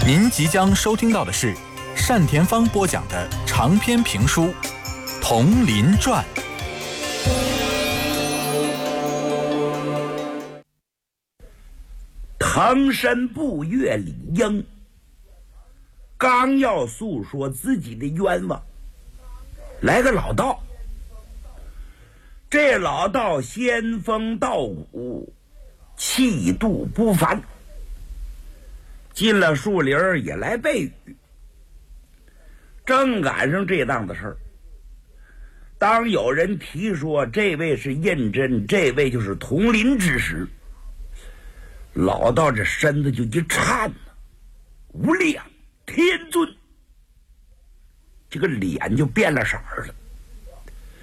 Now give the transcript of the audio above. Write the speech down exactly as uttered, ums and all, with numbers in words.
您即将收听到的是单田芳播讲的长篇评书《铜林传》。 藤申步月李应刚要诉说自己的冤枉，来个老道。这老道仙风道骨，气度不凡，进了树林也来避雨。正赶上这档子事儿，当有人提说这位是胤禛，这位就是铜林之时，老道这身子就一颤呢，无量天尊，这个脸就变了色儿了。